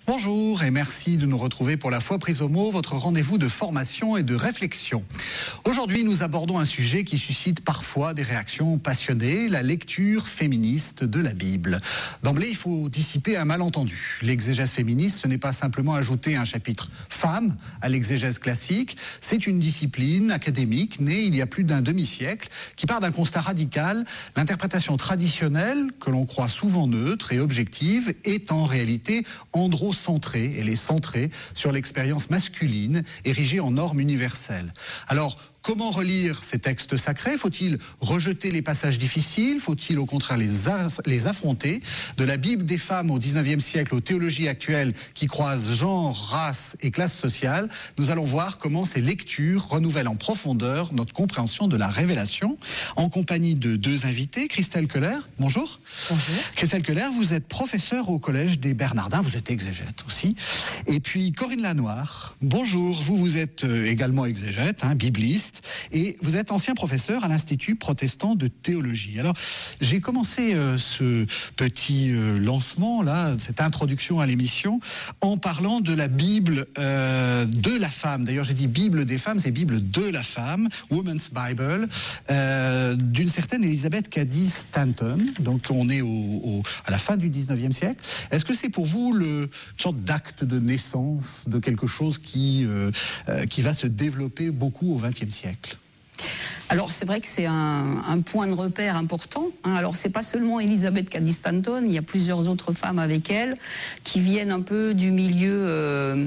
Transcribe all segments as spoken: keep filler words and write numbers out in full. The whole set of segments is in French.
Bonjour et merci de nous retrouver pour La Foi prise au mot, votre rendez-vous de formation et de réflexion. Aujourd'hui, nous abordons un sujet qui suscite parfois des réactions passionnées, la lecture féministe de la Bible. D'emblée, il faut dissiper un malentendu. L'exégèse féministe, ce n'est pas simplement ajouter un chapitre femme à l'exégèse classique, c'est une discipline académique née il y a plus d'un demi-siècle qui part d'un constat radical. L'interprétation traditionnelle, que l'on croit souvent neutre et objective, est en réalité androcentrée. Centrée, elle est centrée sur l'expérience masculine, érigée en norme universelle. Alors, comment relire ces textes sacrés? Faut-il rejeter les passages difficiles? Faut-il au contraire les, les affronter? De la Bible des femmes au dix-neuvième siècle aux théologies actuelles qui croisent genre, race et classe sociale, nous allons voir comment ces lectures renouvellent en profondeur notre compréhension de la révélation. En compagnie de deux invités, Christelle Keller, bonjour. Bonjour. Christelle Keller, vous êtes professeure au Collège des Bernardins, vous êtes exégète aussi. Et puis Corinne Lanoir, bonjour, vous, vous êtes également exégète, hein, bibliste. Et vous êtes ancien professeur à l'Institut protestant de théologie. Alors, j'ai commencé euh, ce petit euh, lancement, là, cette introduction à l'émission, en parlant de la Bible euh, de la femme. D'ailleurs, j'ai dit Bible des femmes, c'est Bible de la femme, Women's Bible, euh, d'une certaine Elizabeth Cady Stanton. Donc, on est au, au, à la fin du dix-neuvième siècle. Est-ce que c'est pour vous le, une sorte d'acte de naissance de quelque chose qui, euh, euh, qui va se développer beaucoup au vingtième siècle? Alors c'est vrai que c'est un, un point de repère important. Hein. Alors c'est pas seulement Elizabeth Cady Stanton, il y a plusieurs autres femmes avec elle qui viennent un peu du milieu euh,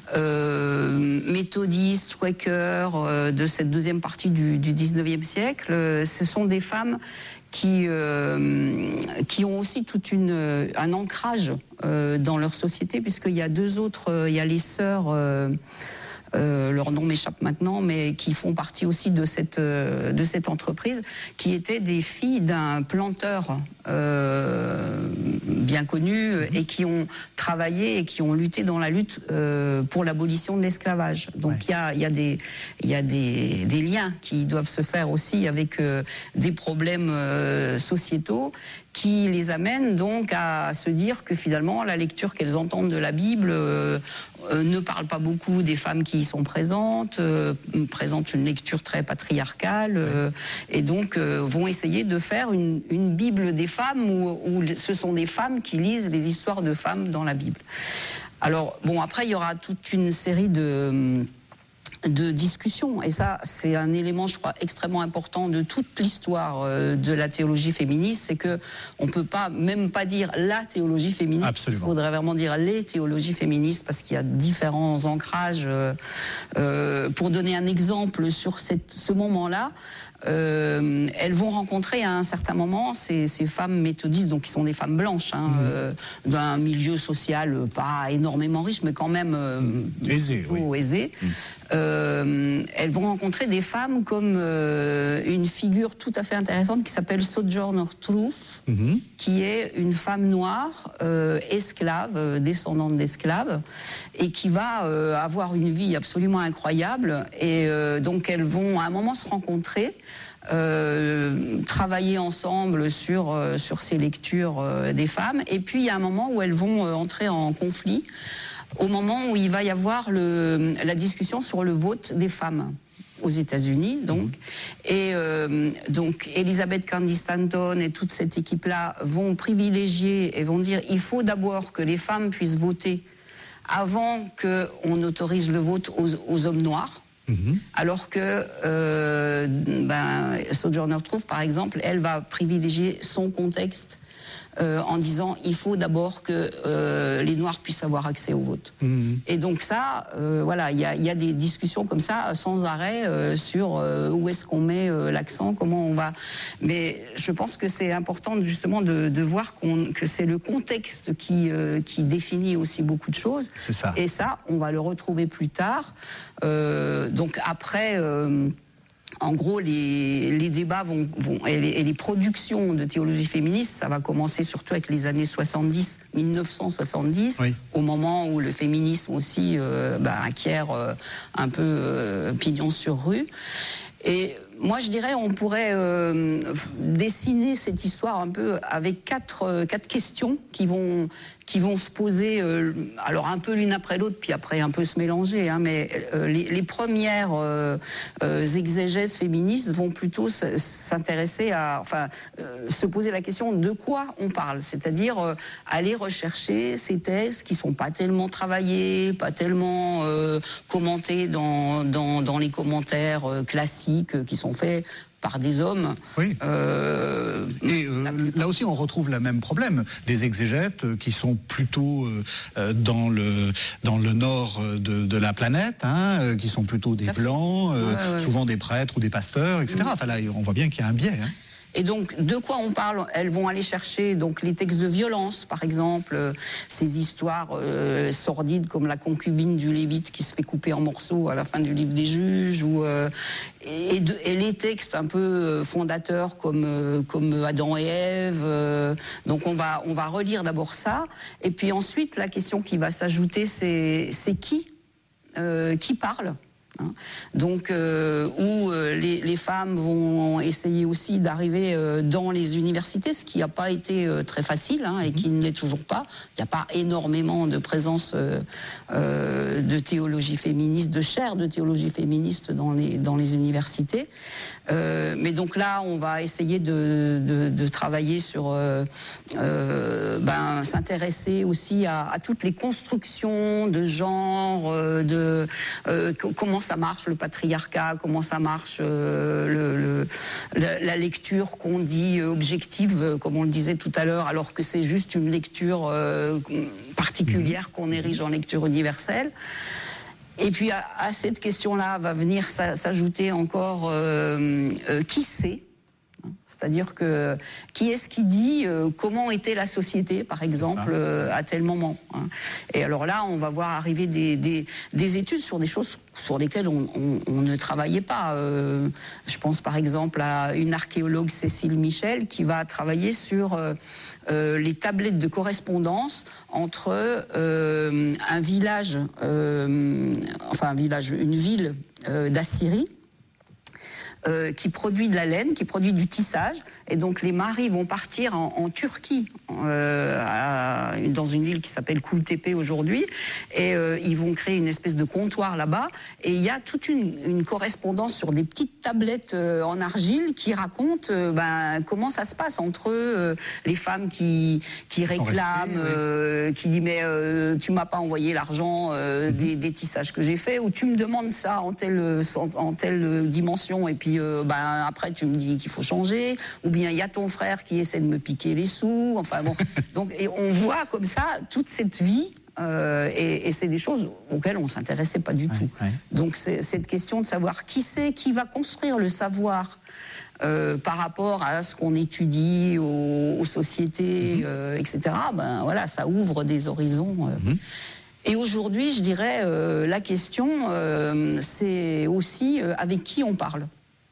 euh, méthodiste, Quaker, euh, de cette deuxième partie du, du dix-neuvième siècle. Ce sont des femmes qui euh, qui ont aussi toute une un ancrage euh, dans leur société, puisqu'il y a deux autres, euh, il y a les sœurs. Euh, Euh, leur nom m'échappe maintenant, mais qui font partie aussi de cette euh, de cette entreprise, qui étaient des filles d'un planteur euh, bien connu et qui ont travaillé et qui ont lutté dans la lutte euh, pour l'abolition de l'esclavage. Donc il ouais. y a il y a des il y a des des liens qui doivent se faire aussi avec euh, des problèmes euh, sociétaux qui les amènent donc à se dire que finalement la lecture qu'elles entendent de la Bible euh, euh, ne parle pas beaucoup des femmes qui y sont présentes, euh, présente une lecture très patriarcale euh, et donc euh, vont essayer de faire une, une Bible des femmes où, où ce sont des femmes qui lisent les histoires de femmes dans la Bible. Alors bon, après il y aura toute une série de de discussion, et ça c'est un élément, je crois, extrêmement important de toute l'histoire euh, de la théologie féministe, c'est que on peut pas, même pas dire la théologie féministe. Absolument. Il faudrait vraiment dire les théologies féministes, parce qu'il y a différents ancrages. Euh, euh, pour donner un exemple sur cette, ce moment-là, Euh, elles vont rencontrer à un certain moment ces, ces femmes méthodistes, donc qui sont des femmes blanches, hein, mmh. euh, d'un milieu social pas énormément riche, mais quand même euh, aisé. Plutôt oui. aisé. Mmh. Euh, elles vont rencontrer des femmes comme euh, une figure tout à fait intéressante qui s'appelle Sojourner Truth, mmh. qui est une femme noire, euh, esclave, euh, descendante d'esclaves, et qui va euh, avoir une vie absolument incroyable. Et euh, donc elles vont à un moment se rencontrer. Euh, travailler ensemble sur euh, sur ces lectures euh, des femmes, et puis il y a un moment où elles vont euh, entrer en conflit, au moment où il va y avoir le, la discussion sur le vote des femmes aux États-Unis, donc. Mmh. Et euh, donc Elizabeth Cady Stanton et toute cette équipe-là vont privilégier et vont dire il faut d'abord que les femmes puissent voter avant qu'on autorise le vote aux, aux hommes noirs. Mmh. Alors que euh, ben, Sojourner Truth, par exemple, elle va privilégier son contexte euh, en disant il faut d'abord que euh, les Noirs puissent avoir accès au vote. Mmh. Et donc ça, euh, voilà, il y a, y a des discussions comme ça sans arrêt euh, sur euh, où est-ce qu'on met euh, l'accent, comment on va. Mais je pense que c'est important justement de, de voir qu'on, que c'est le contexte qui, euh, qui définit aussi beaucoup de choses. C'est ça. Et ça, on va le retrouver plus tard. Euh, donc après. Euh, En gros, les, les débats vont, vont et, les, et les productions de théologie féministe, ça va commencer surtout avec les années soixante-dix, mille neuf cent soixante-dix, oui. au moment où le féminisme aussi euh, bah, acquiert euh, un peu euh, pignon sur rue. Et moi, je dirais, on pourrait euh, dessiner cette histoire un peu avec quatre, euh, quatre questions qui vont, qui vont se poser, euh, alors un peu l'une après l'autre, puis après un peu se mélanger. Hein, mais euh, les, les premières euh, euh, exégèses féministes vont plutôt s'intéresser à, enfin, euh, se poser la question de quoi on parle, c'est-à-dire euh, aller rechercher ces textes qui sont pas tellement travaillés, pas tellement euh, commentés dans, dans, dans les commentaires euh, classiques euh, qui sont faits par des hommes. Oui. Euh, Et euh, là aussi, on retrouve le même problème. Des exégètes euh, qui sont plutôt euh, dans, le, dans le nord de, de la planète, hein, euh, qui sont plutôt des blancs, euh, ouais, ouais. souvent des prêtres ou des pasteurs, et cetera. Mmh. Enfin là, on voit bien qu'il y a un biais. Hein. Et donc, de quoi on parle? Elles vont aller chercher donc les textes de violence, par exemple, euh, ces histoires euh, sordides comme la concubine du Lévite qui se fait couper en morceaux à la fin du livre des Juges, ou euh, et, de, et les textes un peu fondateurs comme euh, comme Adam et Ève. Euh, donc, on va on va relire d'abord ça, et puis ensuite la question qui va s'ajouter, c'est c'est qui euh, qui parle. Donc, euh, où euh, les, les femmes vont essayer aussi d'arriver euh, dans les universités, ce qui n'a pas été euh, très facile, hein, et qui ne l'est toujours pas. Il n'y a pas énormément de présence euh, euh, de théologie féministe, de chaires de théologie féministe dans les, dans les universités. Euh, mais donc là, on va essayer de, de, de travailler sur, euh, euh, ben, s'intéresser aussi à, à toutes les constructions de genre, euh, de euh, comment ça marche le patriarcat, comment ça marche euh, le, le, la, la lecture qu'on dit objective, comme on le disait tout à l'heure, alors que c'est juste une lecture euh, particulière qu'on érige en lecture universelle. Et puis à, à cette question-là va venir s'ajouter encore euh, euh, qui c'est. C'est-à-dire que qui est-ce qui dit euh, comment était la société, par exemple, euh, à tel moment, hein. Et alors là, on va voir arriver des, des, des études sur des choses sur lesquelles on, on, on ne travaillait pas. Euh, je pense par exemple à une archéologue, Cécile Michel, qui va travailler sur euh, euh, les tablettes de correspondance entre euh, un village, euh, enfin un village, une ville euh, d'Assyrie, Euh, qui produit de la laine, qui produit du tissage, et donc les maris vont partir en, en Turquie, euh, à, dans une ville qui s'appelle Kultepe aujourd'hui, et euh, ils vont créer une espèce de comptoir là-bas, et il y a toute une, une correspondance sur des petites tablettes euh, en argile qui racontent euh, ben, comment ça se passe entre euh, les femmes qui, qui réclament, restés, euh, oui. qui disent mais euh, tu m'as pas envoyé l'argent euh, mm-hmm. des, des tissages que j'ai fait, ou tu me demandes ça en telle, en, en telle dimension, et puis Euh, ben, après tu me dis qu'il faut changer, ou bien il y a ton frère qui essaie de me piquer les sous, enfin bon. Donc, et on voit comme ça toute cette vie, euh, et, et c'est des choses auxquelles on ne s'intéressait pas du ouais, tout. Ouais. Donc c'est cette question de savoir qui c'est qui va construire le savoir euh, par rapport à ce qu'on étudie aux, aux sociétés, mm-hmm. euh, et cetera. Ben voilà, ça ouvre des horizons. Euh. Mm-hmm. Et aujourd'hui, je dirais, euh, la question, euh, c'est aussi euh, avec qui on parle.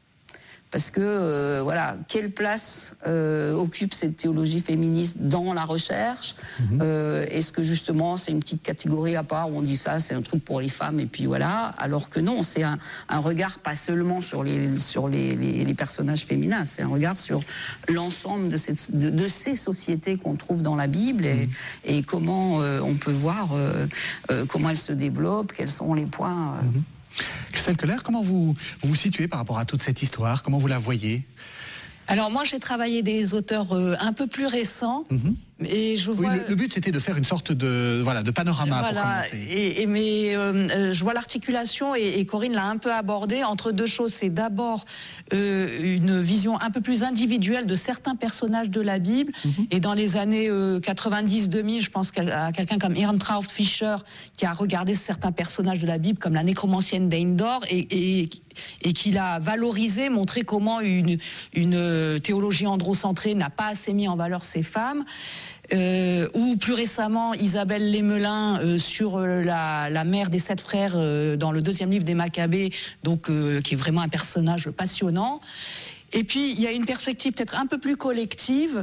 Parce que, euh, voilà, quelle place euh, occupe cette théologie féministe dans la recherche? Mmh. euh, Est-ce que justement c'est une petite catégorie à part où on dit ça, c'est un truc pour les femmes et puis voilà? Alors que non, c'est un, un regard pas seulement sur les, sur les, les, les personnages féminins, c'est un regard sur l'ensemble de, de, de ces sociétés qu'on trouve dans la Bible, et, mmh. et comment euh, on peut voir euh, euh, comment elles se développent, quels sont les points... Euh, mmh. Christelle Koller, comment vous, vous vous situez par rapport à toute cette histoire? Comment vous la voyez? Alors moi, j'ai travaillé des auteurs euh, un peu plus récents. Mm-hmm. Et je vois... Oui, le, le but c'était de faire une sorte de voilà de panorama voilà, pour commencer. Et, et mais euh, je vois l'articulation, et, et Corinne l'a un peu abordé, entre deux choses. C'est d'abord euh, une vision un peu plus individuelle de certains personnages de la Bible. Mm-hmm. Et dans les années euh, quatre-vingt-dix deux mille, je pense à quelqu'un comme Irmtraut Fischer qui a regardé certains personnages de la Bible comme la nécromancienne d'Endor, et, et, et qui l'a valorisé, montré comment une, une théologie androcentrée n'a pas assez mis en valeur ces femmes. Euh, ou plus récemment Isabelle Lemelin euh, sur euh, la, la mère des sept frères euh, dans le deuxième livre des Maccabées, donc euh, qui est vraiment un personnage passionnant. Et puis il y a une perspective peut-être un peu plus collective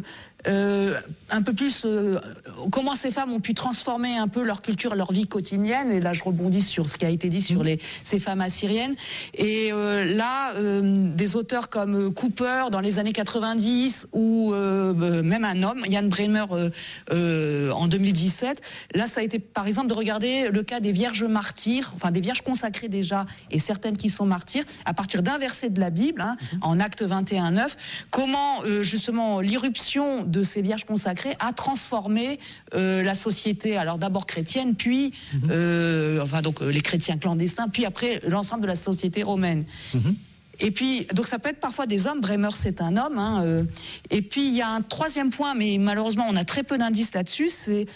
euh, un peu plus euh, comment ces femmes ont pu transformer un peu leur culture, leur vie quotidienne. Et là, je rebondis sur ce qui a été dit sur les, ces femmes assyriennes. Et euh, là, euh, des auteurs comme Cooper dans les années quatre-vingt-dix ou euh, même un homme, Jan Bremer euh, euh, en deux mille dix-sept. Là, ça a été par exemple de regarder le cas des vierges martyrs, enfin des vierges consacrées déjà et certaines qui sont martyrs, à partir d'un verset de la Bible, hein, mmh. en Actes vingt et un neuf, comment euh, justement l'irruption de ces vierges consacrées a transformé euh, la société, alors d'abord chrétienne, puis mmh. euh, enfin donc euh, les chrétiens clandestins, puis après l'ensemble de la société romaine. Mmh. Et puis, donc ça peut être parfois des hommes, Bremer c'est un homme, hein, euh, et puis il y a un troisième point, mais malheureusement on a très peu d'indices là-dessus, c'est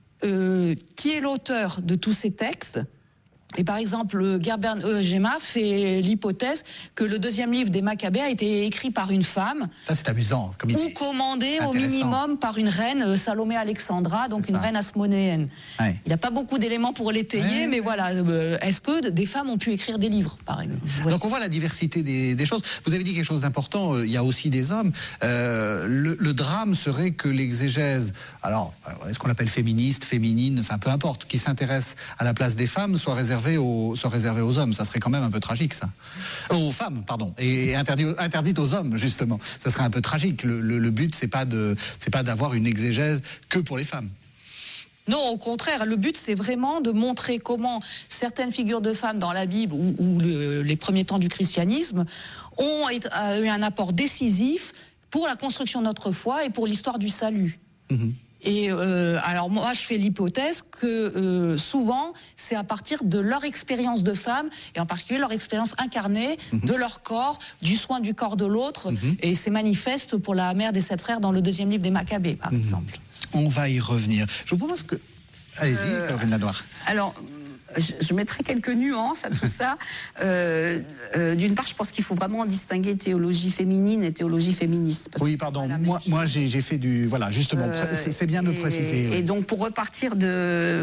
euh, qui est l'auteur de tous ces textes. Et par exemple, Gerber Gemma fait l'hypothèse que le deuxième livre des Maccabées a été écrit par une femme. Ça, c'est amusant. Comme ou commandé au minimum par une reine, Salomé Alexandra, donc une reine asmonéenne. Ouais. Il n'y a pas beaucoup d'éléments pour l'étayer, ouais, mais ouais. voilà. Euh, est-ce que des femmes ont pu écrire des livres, par exemple? Ouais. Donc on voit la diversité des, des choses. Vous avez dit quelque chose d'important, euh, il y a aussi des hommes. Euh, le, le drame serait que l'exégèse, alors, est-ce qu'on l'appelle féministe, féminine, enfin peu importe, qui s'intéresse à la place des femmes, soit réservée Aux, soit réservé aux hommes. Ça serait quand même un peu tragique, ça. Aux femmes, pardon. Et interdit, interdite aux hommes, justement. Ça serait un peu tragique. Le, le, le but, c'est pas de, c'est pas d'avoir une exégèse que pour les femmes. Non, au contraire, le but, c'est vraiment de montrer comment certaines figures de femmes dans la Bible ou, ou le, les premiers temps du christianisme ont eu un apport décisif pour la construction de notre foi et pour l'histoire du salut. Mmh. Et euh, alors moi, je fais l'hypothèse que euh, souvent, c'est à partir de leur expérience de femme, et en particulier leur expérience incarnée mmh. de leur corps, du soin du corps de l'autre, mmh. et c'est manifeste pour la mère des sept frères dans le deuxième livre des Maccabées, par mmh. exemple. On va y revenir. Je vous propose que... Allez-y, euh, Corinne Lanoir. Alors... Je, je mettrai quelques nuances à tout ça. Euh, euh, d'une part, je pense qu'il faut vraiment distinguer théologie féminine et théologie féministe. Parce oui, pardon. Moi, moi j'ai, j'ai fait du... Voilà, justement, euh, c'est, c'est bien de et, préciser. Oui. Et donc, pour repartir de,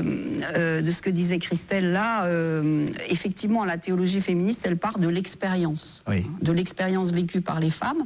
euh, de ce que disait Christelle là, euh, effectivement, la théologie féministe, elle part de l'expérience. Oui. Hein, de l'expérience vécue par les femmes,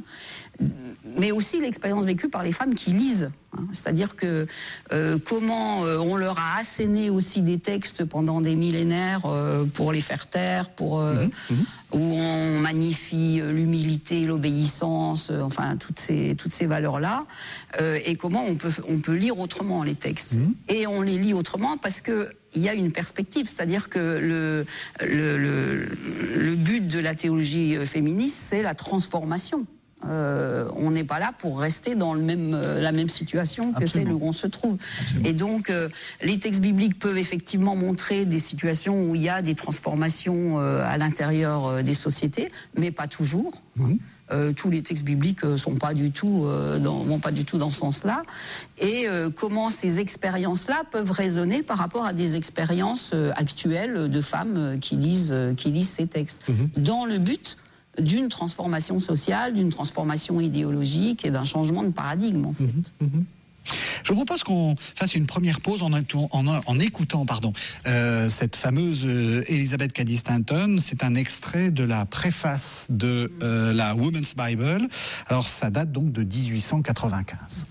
mais aussi l'expérience vécue par les femmes qui lisent. Hein, c'est-à-dire que euh, comment euh, on leur a asséné aussi des textes pendant des millénaires euh, pour les faire taire, pour, euh, mmh, mmh. où on magnifie l'humilité, l'obéissance, euh, enfin toutes ces, toutes ces valeurs-là, euh, et comment on peut, on peut lire autrement les textes. Mmh. Et on les lit autrement parce que il y a une perspective, c'est-à-dire que le, le, le, le but de la théologie féministe, c'est la transformation. Euh, on n'est pas là pour rester dans le même, euh, la même situation que Absolument. Celle où on se trouve. Absolument. Et donc, euh, les textes bibliques peuvent effectivement montrer des situations où il y a des transformations euh, à l'intérieur euh, des sociétés, mais pas toujours. Mmh. Euh, tous les textes bibliques euh, sont pas du tout, euh, dans, vont pas du tout dans ce sens-là. Et euh, comment ces expériences-là peuvent résonner par rapport à des expériences euh, actuelles de femmes euh, qui lisent, euh, qui lisent ces textes, mmh. dans le but d'une transformation sociale, d'une transformation idéologique et d'un changement de paradigme, en fait. Mmh, mmh. Je vous propose qu'on fasse une première pause en, en, en écoutant pardon, euh, cette fameuse euh, Elizabeth Cady Stanton. C'est un extrait de la préface de euh, la Women's Bible. Alors, ça date donc de dix-huit cent quatre-vingt-quinze.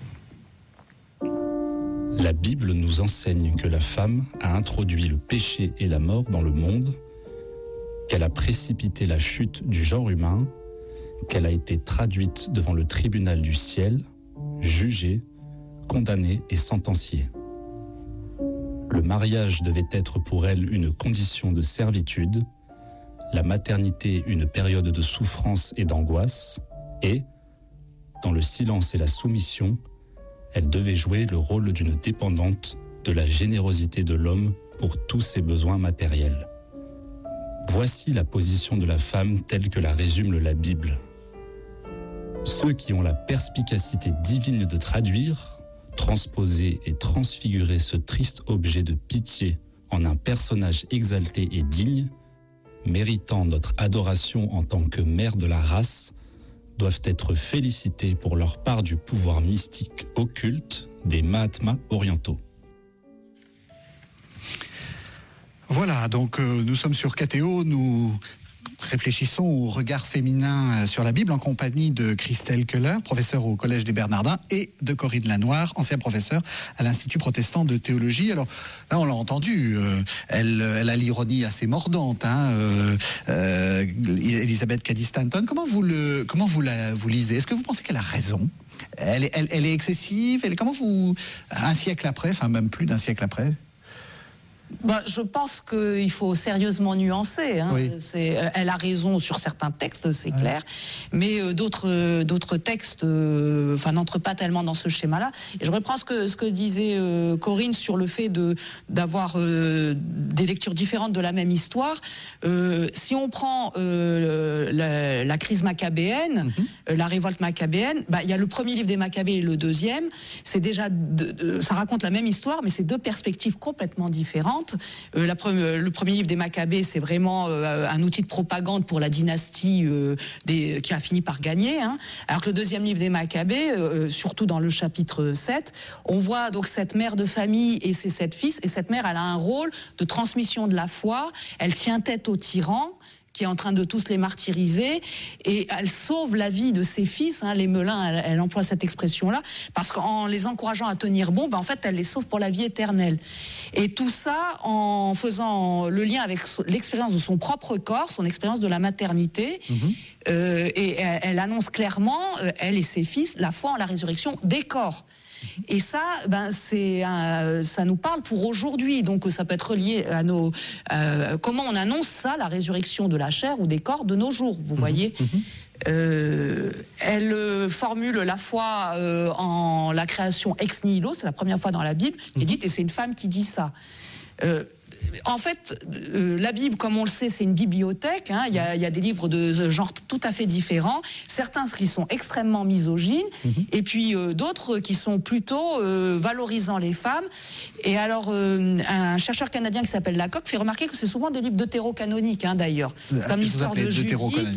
La Bible nous enseigne que la femme a introduit le péché et la mort dans le monde, qu'elle a précipité la chute du genre humain, qu'elle a été traduite devant le tribunal du ciel, jugée, condamnée et sentenciée. Le mariage devait être pour elle une condition de servitude, la maternité une période de souffrance et d'angoisse, et, dans le silence et la soumission, elle devait jouer le rôle d'une dépendante de la générosité de l'homme pour tous ses besoins matériels. Voici la position de la femme telle que la résume la Bible. Ceux qui ont la perspicacité divine de traduire, transposer et transfigurer ce triste objet de pitié en un personnage exalté et digne, méritant notre adoration en tant que mère de la race, doivent être félicités pour leur part du pouvoir mystique occulte des Mahatmas orientaux. Voilà, donc euh, nous sommes sur K T O, nous réfléchissons au regard féminin sur la Bible en compagnie de Christelle Keller, professeure au Collège des Bernardins, et de Corinne Lanoir, ancienne professeure à l'Institut protestant de théologie. Alors là, on l'a entendu, euh, elle, elle a l'ironie assez mordante, hein, euh, euh, Elisabeth Cady Stanton. Comment vous le, comment vous la, vous lisez? Est-ce que vous pensez qu'elle a raison? Elle, elle, elle est excessive? Elle, comment vous, un siècle après, enfin même plus d'un siècle après? Bah, je pense qu'il faut sérieusement nuancer. Hein. Oui. C'est, elle a raison sur certains textes, c'est ouais. clair, mais euh, d'autres, euh, d'autres textes, euh, enfin, n'entrent pas tellement dans ce schéma-là. Et je reprends ce que ce que disait euh, Corinne sur le fait de d'avoir euh, des lectures différentes de la même histoire. Euh, si on prend euh, la, la crise maccabéenne, mm-hmm. euh, la révolte maccabéenne, bah, il y a le premier livre des Maccabées et le deuxième. C'est déjà, de, de, ça raconte la même histoire, mais c'est deux perspectives complètement différentes. Euh, la pre- le premier livre des Maccabées, c'est vraiment euh, un outil de propagande pour la dynastie euh, des, qui a fini par gagner. Hein. Alors que le deuxième livre des Maccabées, euh, surtout dans le chapitre sept, on voit donc cette mère de famille et ses sept fils. Et cette mère, elle a un rôle de transmission de la foi. Elle tient tête au tyran qui est en train de tous les martyriser, et elle sauve la vie de ses fils, hein, les Melun, elle, elle emploie cette expression-là, parce qu'en les encourageant à tenir bon, ben en fait, elle les sauve pour la vie éternelle. Et tout ça en faisant le lien avec l'expérience de son propre corps, son expérience de la maternité, mmh. euh, et elle, elle annonce clairement, euh, elle et ses fils, la foi en la résurrection des corps. Et ça, ben c'est, euh, ça nous parle pour aujourd'hui. Donc ça peut être relié à nos euh, comment on annonce ça, la résurrection de la chair ou des corps de nos jours. Vous mmh, voyez. Mmh. Euh, elle euh, formule la foi euh, en la création ex nihilo. C'est la première fois dans la Bible qui est dite, et c'est une femme qui dit ça. Euh, En fait, euh, la Bible, comme on le sait, c'est une bibliothèque. Hein. Il y a, il y a des livres de genre tout à fait différents. Certains qui sont extrêmement misogynes, mm-hmm. et puis euh, d'autres qui sont plutôt euh, valorisant les femmes. Et alors, euh, un chercheur canadien qui s'appelle Lacock fait remarquer que c'est souvent des livres deutérocanoniques, hein, d'ailleurs. Comme l'histoire de Judith.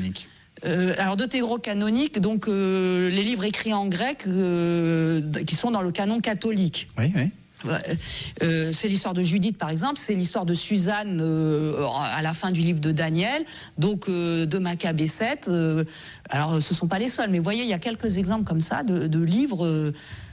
Euh, alors deutérocanonique, donc euh, les livres écrits en grec euh, qui sont dans le canon catholique. Oui, oui. Euh, c'est l'histoire de Judith, par exemple, c'est l'histoire de Suzanne euh, à la fin du livre de Daniel, donc euh, de Maccabée sept. Euh, alors, ce ne sont pas les seuls, mais vous voyez, il y a quelques exemples comme ça de, de livres. Euh,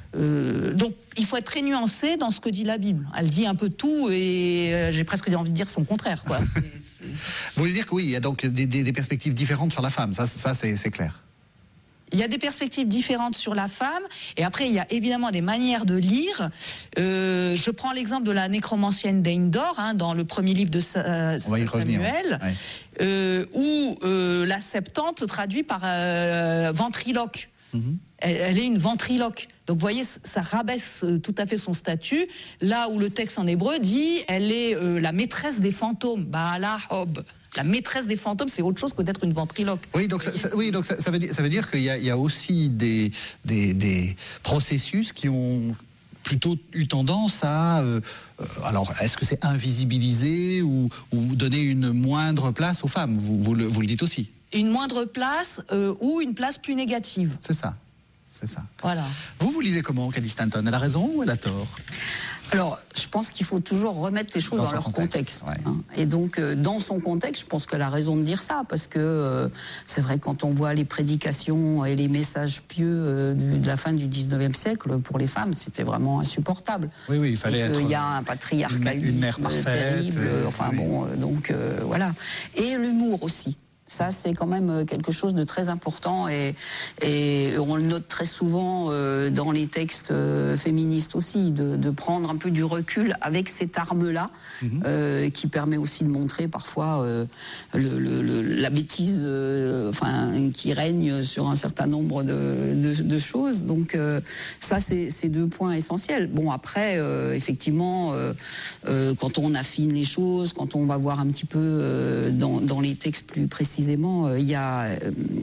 euh, donc, il faut être très nuancé dans ce que dit la Bible. Elle dit un peu tout, et euh, j'ai presque envie de dire son contraire, quoi. c'est, c'est... Vous voulez dire que oui, il y a donc des, des, des perspectives différentes sur la femme, ça, ça c'est, c'est clair. Il y a des perspectives différentes sur la femme, et après il y a évidemment des manières de lire. Euh, je prends l'exemple de la nécromancienne d'Eindor, hein, dans le premier livre de Sa- Samuel, revenir, ouais. euh, où euh, la Septante traduit par euh, ventriloque. Mm-hmm. Elle, elle est une ventriloque. Donc vous voyez, ça rabaisse tout à fait son statut, là où le texte en hébreu dit elle est euh, la maîtresse des fantômes, Baala Hob. La maîtresse des fantômes, c'est autre chose que d'être une ventriloque. Oui, donc ça, ça, oui, donc ça, ça, veut dire, ça veut dire qu'il y a, il y a aussi des, des, des processus qui ont plutôt eu tendance à... Euh, alors, est-ce que c'est invisibiliser ou, ou donner une moindre place aux femmes? Vous, vous, le, vous le dites aussi. Une moindre place euh, ou une place plus négative. C'est ça. C'est ça. Voilà. Vous, vous lisez comment, Cady Stanton? Elle a raison ou elle a tort? Alors, je pense qu'il faut toujours remettre les choses dans, dans leur contexte. contexte ouais. hein. Et donc, euh, dans son contexte, je pense qu'elle a raison de dire ça, parce que euh, c'est vrai que quand on voit les prédications et les messages pieux euh, du, de la fin du dix-neuvième siècle, pour les femmes, c'était vraiment insupportable. Oui, oui, il fallait être... Il y a un patriarcalisme une mère parfaite, terrible, euh, enfin oui. bon, euh, donc euh, voilà. Et l'humour aussi. Ça, c'est quand même quelque chose de très important, et, et on le note très souvent euh, dans les textes euh, féministes aussi, de, de prendre un peu du recul avec cette arme-là, mm-hmm. euh, qui permet aussi de montrer parfois euh, le, le, le, la bêtise euh, enfin, qui règne sur un certain nombre de, de, de choses. Donc euh, ça, c'est, c'est deux points essentiels. Bon, après, euh, effectivement, euh, euh, quand on affine les choses, quand on va voir un petit peu euh, dans, dans les textes plus précis, précisément, il y a,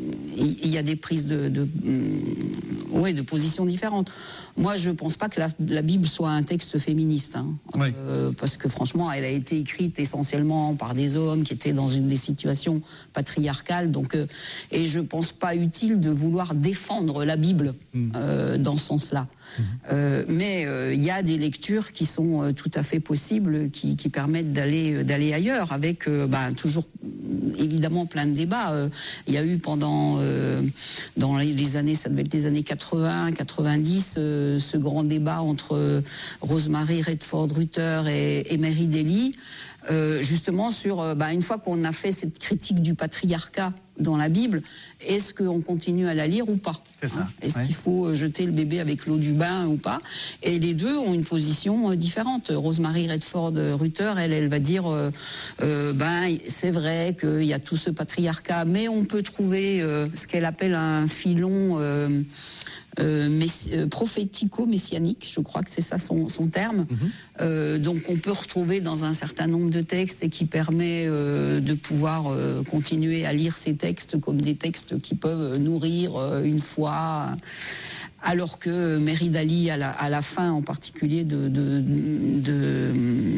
il y a des prises de, de, ouais, de positions différentes. Moi, je ne pense pas que la, la Bible soit un texte féministe, hein, oui. euh, parce que franchement, elle a été écrite essentiellement par des hommes qui étaient dans une des situations patriarcales. Donc, euh, et je ne pense pas utile de vouloir défendre la Bible mmh. euh, dans ce sens-là. Mmh. Euh, mais il euh, y a des lectures qui sont euh, tout à fait possibles, qui, qui permettent d'aller, d'aller ailleurs, avec euh, bah, toujours évidemment plein de débats. Euh, il y a eu pendant, euh, dans les, les années, ça devait être les années quatre-vingts, quatre-vingt-dix, euh, ce grand débat entre Rosemary Redford Rutter et, et Mary Daly, euh, justement sur, euh, bah, une fois qu'on a fait cette critique du patriarcat dans la Bible, est-ce qu'on continue à la lire ou pas? C'est ça. Hein, est-ce ouais. qu'il faut jeter le bébé avec l'eau du bain ou pas? Et les deux ont une position euh, différente. Rosemary Redford Rutter, elle, elle va dire, euh, euh, ben c'est vrai qu'il y a tout ce patriarcat, mais on peut trouver euh, ce qu'elle appelle un filon euh, euh, messi- euh, prophético-messianique, je crois que c'est ça son, son terme. Mm-hmm. Euh, donc on peut retrouver dans un certain nombre de textes et qui permet euh, de pouvoir euh, continuer à lire ces textes comme des textes qui peuvent nourrir euh, une foi. Alors que Mary Daly, à la, à la fin en particulier de, de, de,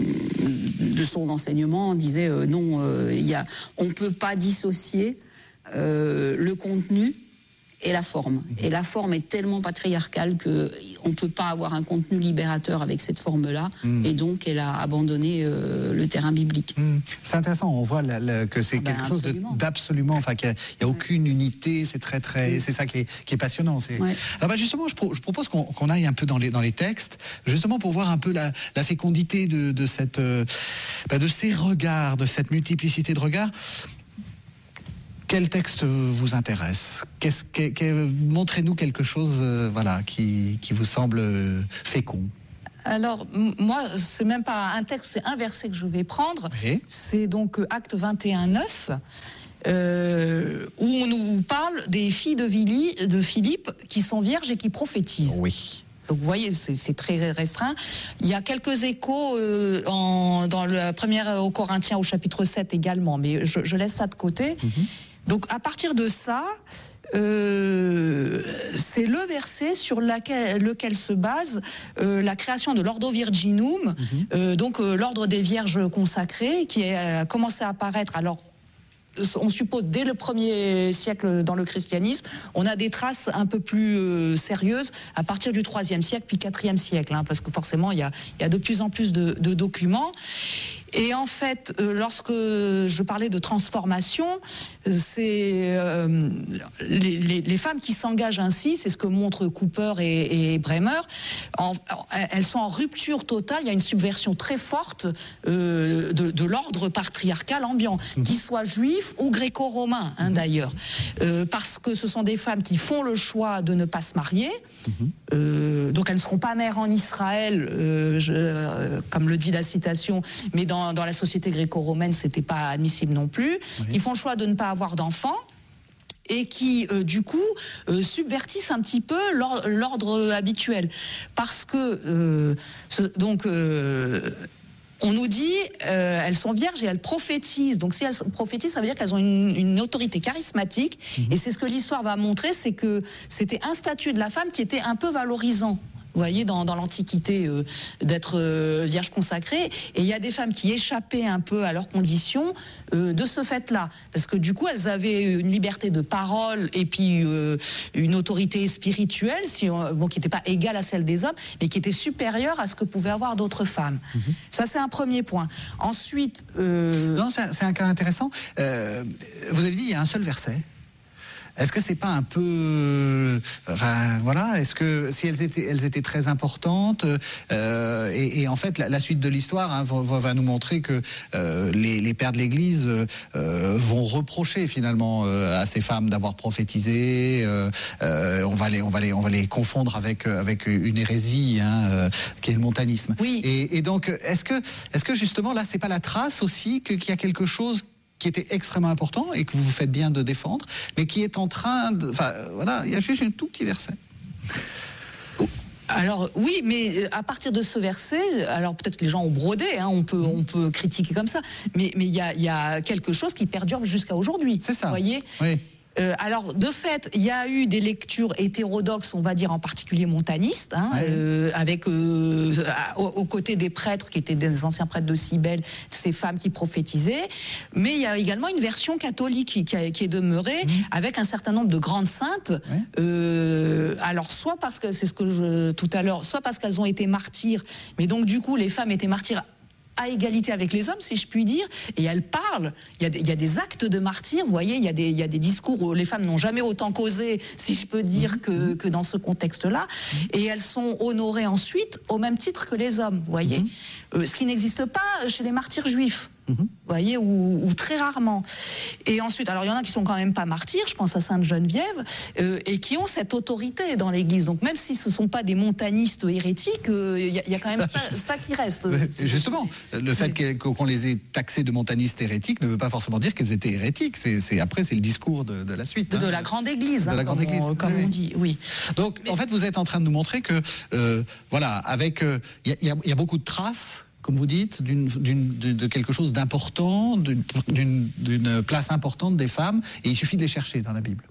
de son enseignement, disait euh, non, euh, y a, on ne peut pas dissocier euh, le contenu et la forme. Et la forme est tellement patriarcale qu'on ne peut pas avoir un contenu libérateur avec cette forme-là. Mmh. Et donc, elle a abandonné euh, le terrain biblique. Mmh. C'est intéressant. On voit la, la, que c'est ah ben, quelque chose de, d'absolument... Enfin, qu'il n'y a, a aucune ouais. unité. C'est très, très... Mmh. C'est ça qui est, qui est passionnant. C'est... Ouais. Alors, ben justement, je, pro, je propose qu'on, qu'on aille un peu dans les, dans les textes, justement pour voir un peu la, la fécondité de, de, cette, euh, ben de ces regards, de cette multiplicité de regards. Quel texte vous intéresse? Qu'est-ce que, que, montrez-nous quelque chose euh, voilà, qui, qui vous semble fécond. Alors, m- moi, c'est même pas un texte, c'est un verset que je vais prendre. Oui. C'est donc Acte vingt et un, neuf, euh, où on nous parle des filles de, Vili, de Philippe qui sont vierges et qui prophétisent. Oui. Donc vous voyez, c'est, c'est très restreint. Il y a quelques échos euh, en, dans la première aux Corinthiens au chapitre sept également, mais je, je laisse ça de côté. Mm-hmm. Donc à partir de ça, euh, c'est le verset sur laquelle, lequel se base euh, la création de l'Ordo Virginum, mm-hmm. euh, donc euh, l'ordre des vierges consacrées, qui a commencé à apparaître alors. On suppose dès le premier siècle dans le christianisme, on a des traces un peu plus euh, sérieuses à partir du troisième siècle puis quatrième siècle, hein, parce que forcément il y a, il y a de plus en plus de, de documents. Et en fait, euh, lorsque je parlais de transformation, c'est euh, les, les, les femmes qui s'engagent ainsi, c'est ce que montrent Cooper et, et Bremer, en, en, elles sont en rupture totale, il y a une subversion très forte euh, de, de l'ordre patriarcal ambiant, mmh. qu'il soit juif ou gréco-romain, hein, mmh. d'ailleurs, euh, parce que ce sont des femmes qui font le choix de ne pas se marier, mmh. euh, donc elles ne seront pas mères en Israël, euh, je, euh, comme le dit la citation, mais dans Dans, dans la société gréco-romaine, c'était pas admissible non plus. Oui. Ils font le choix de ne pas avoir d'enfants et qui, euh, du coup, euh, subvertissent un petit peu l'ordre, l'ordre habituel. Parce que, euh, ce, donc... Euh, on nous dit, euh, elles sont vierges et elles prophétisent. Donc si elles prophétisent, ça veut dire qu'elles ont une, une autorité charismatique. Mmh. Et c'est ce que l'histoire va montrer, c'est que c'était un statut de la femme qui était un peu valorisant. Vous voyez, dans, dans l'Antiquité, euh, d'être euh, vierge consacrée. Et il y a des femmes qui échappaient un peu à leurs conditions euh, de ce fait-là. Parce que du coup, elles avaient une liberté de parole et puis euh, une autorité spirituelle, si on, bon, qui n'était pas égale à celle des hommes, mais qui était supérieure à ce que pouvaient avoir d'autres femmes. Mm-hmm. Ça, c'est un premier point. Ensuite... Euh... Non, c'est un, c'est un cas intéressant. Euh, vous avez dit, il y a un seul verset. Est-ce que c'est pas un peu, enfin voilà, est-ce que si elles étaient, elles étaient très importantes euh, et, et en fait la, la suite de l'histoire hein, va, va nous montrer que euh, les, les pères de l'Église euh, vont reprocher finalement euh, à ces femmes d'avoir prophétisé. Euh, euh, on va les, on va les, on va les confondre avec avec une hérésie hein, euh, qui est le montanisme. Oui. Et, et donc est-ce que, est-ce que justement là c'est pas la trace aussi que, qu'il y a quelque chose qui était extrêmement important et que vous vous faites bien de défendre, mais qui est en train de... Enfin, voilà, il y a juste un tout petit verset. Alors oui, mais à partir de ce verset, alors peut-être que les gens ont brodé, hein, on peut on peut critiquer comme ça, mais mais il y a il y a quelque chose qui perdure jusqu'à aujourd'hui. C'est ça. Vous voyez. Oui. Euh, alors, de fait, il y a eu des lectures hétérodoxes, on va dire en particulier montanistes, hein, ouais. euh, avec euh, aux, aux côtés des prêtres qui étaient des anciens prêtres de Cybèle, ces femmes qui prophétisaient. Mais il y a également une version catholique qui, qui, a, qui est demeurée, mmh. avec un certain nombre de grandes saintes. Ouais. Euh, alors, soit parce que c'est ce que je tout à l'heure, soit parce qu'elles ont été martyrs, mais donc du coup les femmes étaient martyrs à égalité avec les hommes, si je puis dire, et elles parlent. Il y a des, il y a des actes de martyrs, vous voyez, il y a des, il y a des discours où les femmes n'ont jamais autant causé, si je peux dire, que, que dans ce contexte-là, et elles sont honorées ensuite au même titre que les hommes, vous voyez, euh, ce qui n'existe pas chez les martyrs juifs. Vous voyez, ou, ou très rarement. Et ensuite, alors il y en a qui sont quand même pas martyrs, je pense à Sainte Geneviève, euh, et qui ont cette autorité dans l'Église. Donc même si ce ne sont pas des montanistes hérétiques, il euh, y, y a quand même ça, ça qui reste. C'est, justement, le fait qu'on les ait taxés de montanistes hérétiques ne veut pas forcément dire qu'elles étaient hérétiques. C'est, c'est, après, c'est le discours de, de la suite. De, hein. de la grande Église, de hein, la grande comme, église. On, comme oui. on dit, oui. Donc, Mais... en fait, vous êtes en train de nous montrer que, euh, voilà, avec, il euh, y, y, y a beaucoup de traces, comme vous dites, d'une, d'une, de, de quelque chose d'important, d'une, d'une, d'une place importante des femmes, et il suffit de les chercher dans la Bible.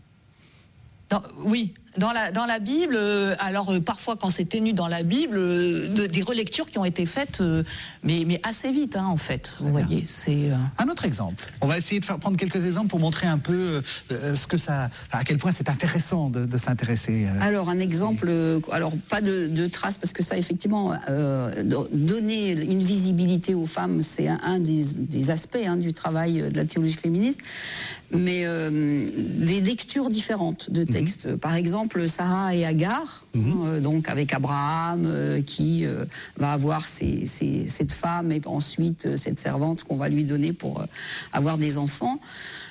Dans, oui, dans la, dans la Bible, euh, alors euh, parfois quand c'est ténu dans la Bible, euh, de, des relectures qui ont été faites, euh, mais, mais assez vite, hein, en fait, vous Très voyez. C'est, euh... Un autre exemple. On va essayer de faire prendre quelques exemples pour montrer un peu euh, ce que ça, à quel point c'est intéressant de, de s'intéresser. Euh, alors un exemple, euh, alors pas de, de traces, parce que ça effectivement, euh, donner une visibilité aux femmes, c'est un, un des, des aspects hein, du travail de la théologie féministe, mais euh, des lectures différentes de textes. Mm-hmm. Par exemple, Sarah et Agar, mm-hmm. euh, donc avec Abraham euh, qui euh, va avoir ses, ses, cette femme et ensuite euh, cette servante qu'on va lui donner pour euh, avoir des enfants.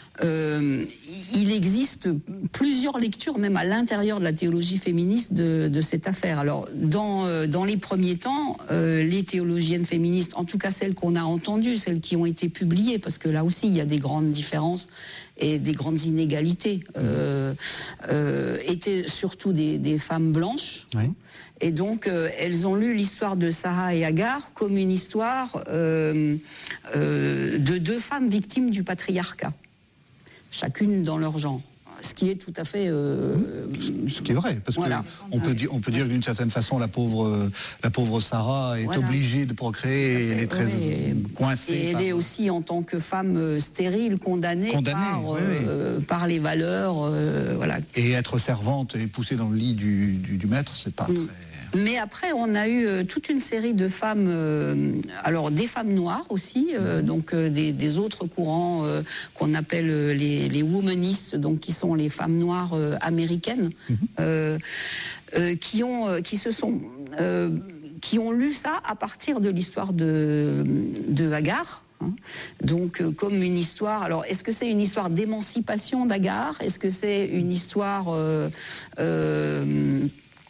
Euh, il existe plusieurs lectures, même à l'intérieur de la théologie féministe, de, de cette affaire. Alors, dans, euh, dans les premiers temps, euh, les théologiennes féministes, en tout cas celles qu'on a entendues, celles qui ont été publiées, parce que là aussi, il y a des grandes différences et des grandes inégalités, euh, euh, étaient surtout des, des femmes blanches. Oui. Et donc, euh, elles ont lu l'histoire de Sarah et Agar comme une histoire euh, euh, de deux femmes victimes du patriarcat, chacune dans leur genre. Ce qui est tout à fait... Euh, ce qui est vrai, parce voilà. qu'on peut, dire, on peut dire que d'une certaine façon, la pauvre, la pauvre Sarah est voilà. obligée de procréer, et elle est très oui. coincée. Et elle par... est aussi, en tant que femme stérile, condamnée, condamnée par, oui, euh, oui. par les valeurs. Euh, voilà. Et être servante et poussée dans le lit du, du, du maître, c'est pas mm. très... Mais après, on a eu euh, toute une série de femmes, euh, alors des femmes noires aussi, euh, donc euh, des, des autres courants euh, qu'on appelle euh, les, les womanistes, donc qui sont les femmes noires euh, américaines, mm-hmm. euh, euh, qui ont, euh, qui se sont, euh, qui ont lu ça à partir de l'histoire de, de Agar. Hein. Donc, euh, comme une histoire. Alors, est-ce que c'est une histoire d'émancipation d'Agar ? Est-ce que c'est une histoire euh, euh,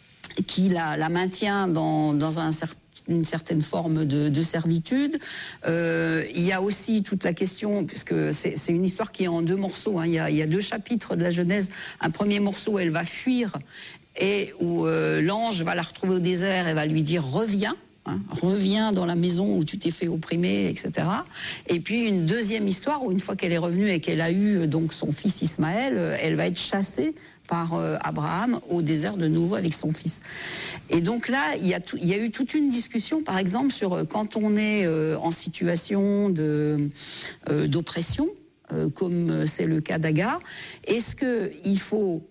qui la, la maintient dans, dans un certain une certaine forme de, de servitude. Euh, il y a aussi toute la question, puisque c'est, c'est une histoire qui est en deux morceaux, hein. il, y a, il y a deux chapitres de la Genèse. Un premier morceau, elle va fuir, et où euh, l'ange va la retrouver au désert et va lui dire « reviens ». Hein, reviens dans la maison où tu t'es fait opprimer, et cetera. Et puis une deuxième histoire où une fois qu'elle est revenue et qu'elle a eu donc son fils Ismaël, elle va être chassée par euh, Abraham au désert de nouveau avec son fils. Et donc là, il y a, tout, il y a eu toute une discussion, par exemple, sur euh, quand on est euh, en situation de, euh, d'oppression, euh, comme c'est le cas d'Agar, est-ce qu'il faut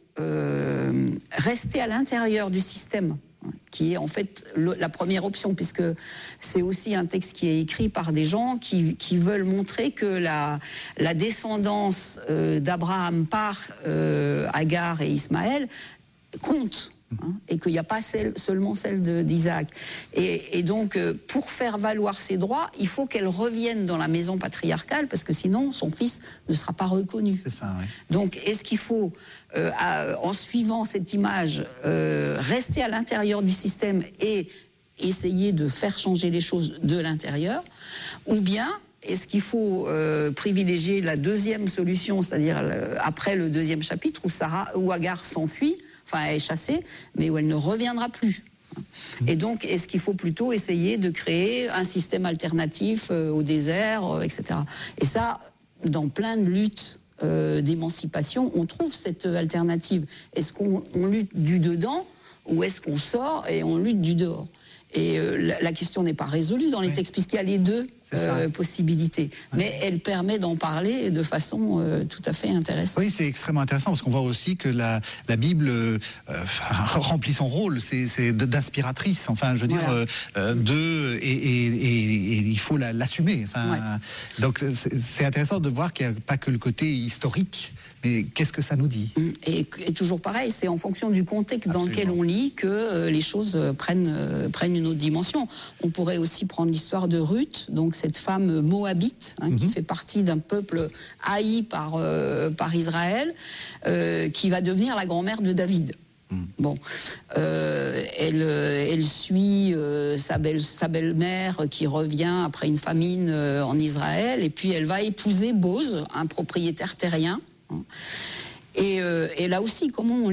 euh, rester à l'intérieur du système, qui est en fait le, la première option, puisque c'est aussi un texte qui est écrit par des gens qui, qui veulent montrer que la, la descendance euh, d'Abraham par euh, Agar et Ismaël compte. Hein, et qu'il n'y a pas celle, seulement celle de, d'Isaac. Et, et donc, euh, pour faire valoir ses droits, il faut qu'elle revienne dans la maison patriarcale, parce que sinon, son fils ne sera pas reconnu. C'est ça, oui. Donc, est-ce qu'il faut, euh, à, en suivant cette image, euh, rester à l'intérieur du système et essayer de faire changer les choses de l'intérieur, ou bien est-ce qu'il faut euh, privilégier la deuxième solution, c'est-à-dire euh, après le deuxième chapitre, où, Sarah, où Agar s'enfuit, enfin elle est chassée, mais où elle ne reviendra plus. Et donc, est-ce qu'il faut plutôt essayer de créer un système alternatif euh, au désert, euh, et cetera. Et ça, dans plein de luttes euh, d'émancipation, on trouve cette alternative. Est-ce qu'on on lutte du dedans, ou est-ce qu'on sort et on lutte du dehors ? Et euh, la, la question n'est pas résolue dans les oui. textes, puisqu'il y a les deux euh, possibilités. Oui. Mais elle permet d'en parler de façon euh, tout à fait intéressante. Oui, c'est extrêmement intéressant, parce qu'on voit aussi que la, la Bible euh, remplit son rôle, c'est, c'est d'inspiratrice. Enfin, je veux voilà. dire, euh, de, et, et, et, et il faut la, l'assumer. Enfin, ouais. Donc c'est, c'est intéressant de voir qu'il n'y a pas que le côté historique, mais qu'est-ce que ça nous dit ? et, et toujours pareil, c'est en fonction du contexte Absolument. Dans lequel on lit que euh, les choses prennent, euh, prennent une autre dimension. On pourrait aussi prendre l'histoire de Ruth, donc cette femme moabite, hein, mm-hmm. qui fait partie d'un peuple haï par, euh, par Israël, euh, qui va devenir la grand-mère de David. Mmh. Bon, euh, elle, elle suit euh, sa, belle, sa belle-mère qui revient après une famine euh, en Israël, et puis elle va épouser Boz, un propriétaire terrien. Et, euh, et là aussi, comment on